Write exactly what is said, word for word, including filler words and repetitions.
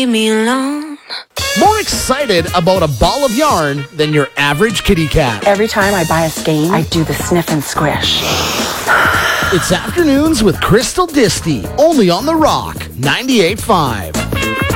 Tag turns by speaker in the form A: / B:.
A: Leave me alone.
B: More excited about a ball of yarn than your average kitty cat.
C: Every time I buy a skein, I do the sniff and squish.
B: It's Afternoons with Crystal Disty, only on The Rock, ninety-eight point five.